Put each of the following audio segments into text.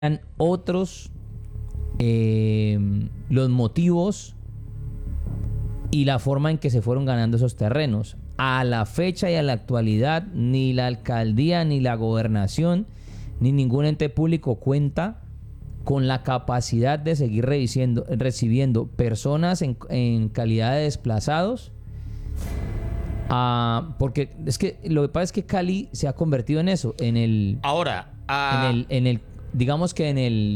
otros los motivos y la forma en que se fueron ganando esos terrenos. A la fecha y a la actualidad, ni la alcaldía, ni la gobernación, ni ningún ente público cuenta con la capacidad de seguir recibiendo personas en calidad de desplazados. Porque es que lo que pasa es que Cali se ha convertido en eso, digamos que en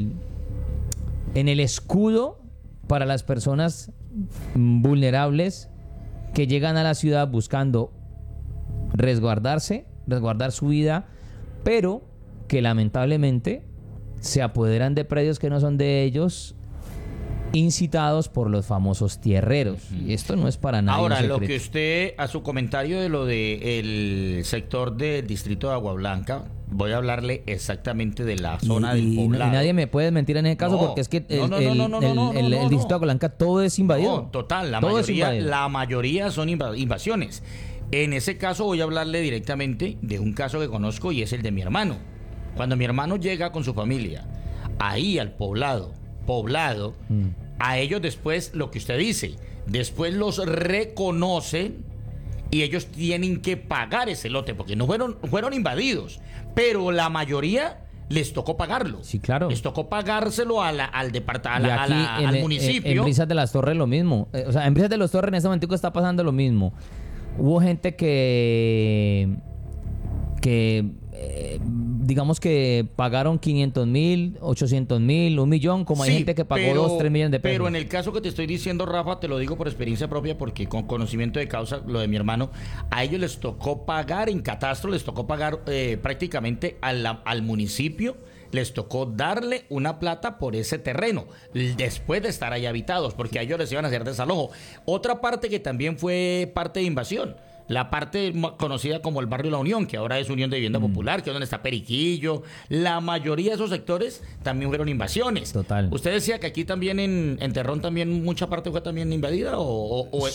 el escudo para las personas vulnerables que llegan a la ciudad buscando resguardar su vida, pero que lamentablemente se apoderan de predios que no son de ellos, incitados por los famosos tierreros. Y esto no es para nada. Ahora, lo que usted, a su comentario de lo del sector del distrito de Agua Blanca, voy a hablarle exactamente de la zona del poblado. Y nadie me puede mentir en ese caso, porque es que el distrito de Agua Blanca todo es invadido. No, total, la mayoría son invasiones. En ese caso voy a hablarle directamente de un caso que conozco y es el de mi hermano. Cuando mi hermano llega con su familia ahí al poblado, a ellos después, lo que usted dice, después los reconocen y ellos tienen que pagar ese lote, porque no fueron invadidos, pero la mayoría les tocó pagarlo. Sí, claro. Les tocó pagárselo al municipio. En Brisas de las Torres lo mismo. O sea, en Brisas de las Torres en este momento está pasando lo mismo. Hubo gente que digamos que pagaron 500,000, 800,000, 1,000,000, como hay gente que pagó 2, 3 millones de pesos. Pero en el caso que te estoy diciendo, Rafa, te lo digo por experiencia propia, porque con conocimiento de causa, lo de mi hermano, a ellos les tocó pagar en catastro, les tocó pagar prácticamente al municipio, les tocó darle una plata por ese terreno, después de estar ahí habitados, porque a ellos les iban a hacer desalojo. Otra parte que también fue parte de invasión, la parte conocida como el barrio La Unión, que ahora es Unión de Vivienda Popular, que es donde está Periquillo. La mayoría de esos sectores también fueron invasiones. Total. ¿Usted decía que aquí también en Terrón también mucha parte fue también invadida o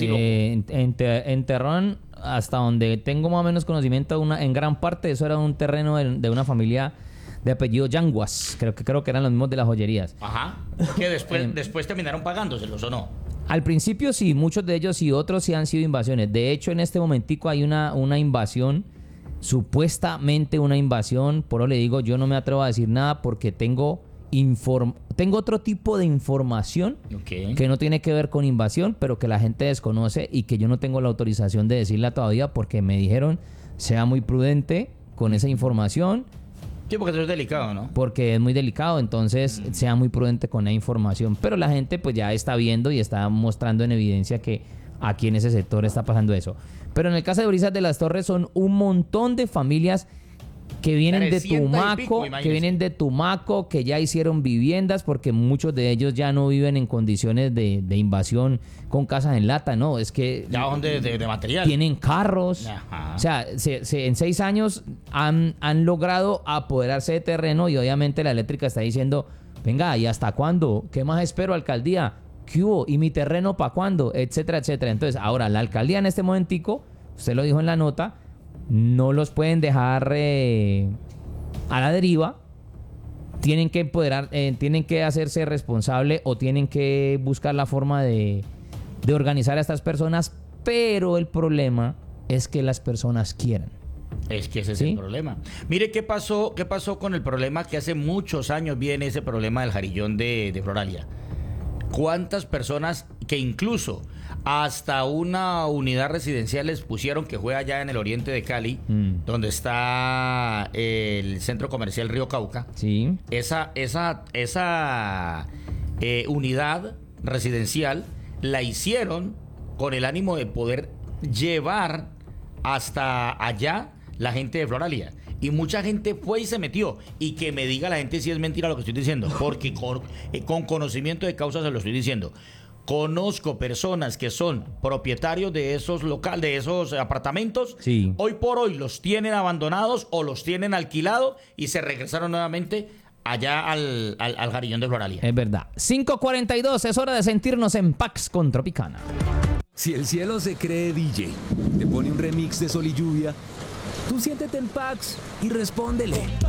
en Terrón, hasta donde tengo más o menos conocimiento, en gran parte eso era un terreno de una familia de apellido Yanguas, creo que eran los mismos de las joyerías. Ajá. Que después terminaron pagándoselos, ¿o no? Al principio sí, muchos de ellos y otros sí han sido invasiones. De hecho, en este momentico hay una invasión, supuestamente una invasión. Por eso le digo, yo no me atrevo a decir nada porque tengo otro tipo de información que no tiene que ver con invasión, pero que la gente desconoce y que yo no tengo la autorización de decirla todavía porque me dijeron sea muy prudente con esa información. Sí, porque eso es delicado, ¿no? Porque es muy delicado, entonces sea muy prudente con la información. Pero la gente pues ya está viendo y está mostrando en evidencia que aquí en ese sector está pasando eso. Pero en el caso de Brisas de las Torres son un montón de familias que vienen de Tumaco, que ya hicieron viviendas, porque muchos de ellos ya no viven en condiciones de invasión con casas en lata, no, es que ya son de material. Tienen carros. Ajá. O sea, en 6 años han logrado apoderarse de terreno y obviamente la eléctrica está diciendo, venga, ¿y hasta cuándo? ¿Qué más espero, alcaldía? ¿Qué hubo? ¿Y mi terreno para cuándo? Etcétera, etcétera. Entonces, ahora la alcaldía en este momentico, usted lo dijo en la nota, no los pueden dejar a la deriva. Tienen que hacerse responsable o tienen que buscar la forma de organizar a estas personas, pero el problema es que las personas quieran. Es que ese es el problema. Mire qué pasó con el problema que hace muchos años viene, ese problema del Jarillón de Floralia. ¿Cuántas personas que incluso hasta una unidad residencial les pusieron, que fue allá en el oriente de Cali, donde está el centro comercial Río Cauca? Sí. Esa unidad residencial la hicieron con el ánimo de poder llevar hasta allá la gente de Floralia. Y mucha gente fue y se metió. Y que me diga la gente si es mentira lo que estoy diciendo, porque con conocimiento de causa se lo estoy diciendo. Conozco personas que son propietarios de esos de esos apartamentos. Sí. Hoy por hoy los tienen abandonados o los tienen alquilados y se regresaron nuevamente allá al Jarillón de Floralia. Es verdad. 5:42, es hora de sentirnos en Pax con Tropicana. Si el cielo se cree DJ, te pone un remix de Sol y Lluvia, tú siéntete en Pax y respóndele.